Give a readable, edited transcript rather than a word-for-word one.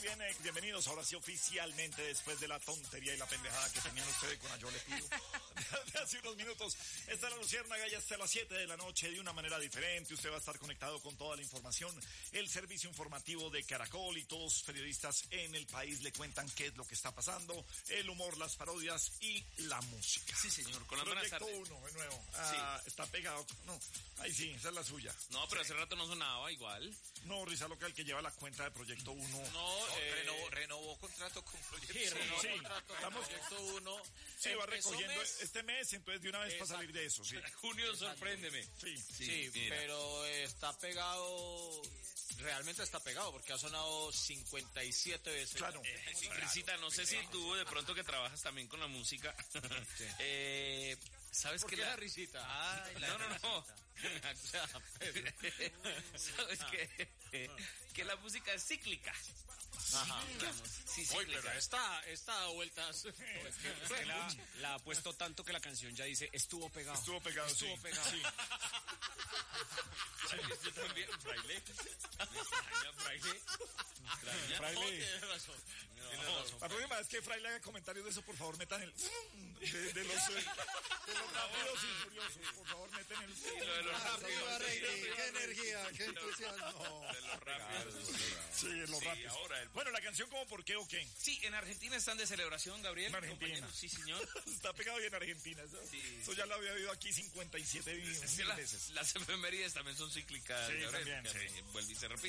bien, bienvenidos ahora sí oficialmente después de la tontería y la pendejada que tenían ustedes con Yo Le Pido de hace unos minutos. Esta es la Luciérnaga y hasta las 7 de la noche de una manera diferente. Usted va a estar conectado con toda la información. El servicio informativo de Caracol y todos los periodistas en el país le cuentan qué es lo que está pasando, el humor, las parodias y la música. Sí, señor, con las buenas tardes. Proyecto 1, de nuevo. Sí. Está pegado. No, ahí sí, esa es la suya. No, pero hace rato no sonaba igual. No, Risa Local, que lleva la cuenta de Proyecto 1. No, renovó contrato con Proyecto 1. Sí, renovó sí, contrato estamos- con Proyecto 1. Sí, va recogiendo este mes, entonces de una vez para salir de eso, sí. Junio, sorpréndeme. Sí. Sí, mira. pero está pegado, realmente está pegado, porque ha sonado 57 veces. Claro. Sí, Crisita, no sé si tú de pronto que trabajas también con la música. ¿Sabes ¿Por qué qué la risita? Ay, no. ¿Sabes qué? Que la música es cíclica. Ajá. Sí, Uy, cíclica. pero esta da vueltas. Es que la ha puesto tanto que la canción ya dice estuvo pegado. Estuvo pegado, Estuvo sí. pegado. Sí. Yo también, Fraile. Me extraña, Fraile. Fraile. Tienes razón. La próxima vez que Fraile haga comentarios de eso, por favor, metan el de los rápidos y furiosos. Por favor, meten el Lo de los rápidos. Qué energía, qué entusiasmo. De los rápidos. Sí, los Sí, rápidos. ahora Bueno, la canción como por qué o qué. Sí, en Argentina están de celebración, Gabriel. En Argentina. compañero. Sí, señor. Está pegado bien en Argentina. Eso ya lo había oído aquí 57 Es que mil veces. las efemérides también son cíclicas. Sí, Gabriel, también, que sí. Vuelve y se repite.